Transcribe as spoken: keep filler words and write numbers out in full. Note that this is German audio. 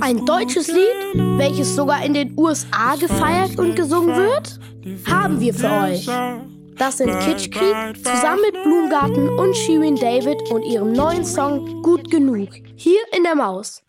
ein deutsches Lied, welches sogar in den U S A gefeiert und gesungen wird? Haben wir für euch. Das sind Kitschkrieg zusammen mit Blumengarten und Shirin David und ihrem neuen Song Gut genug. Hier in der Maus.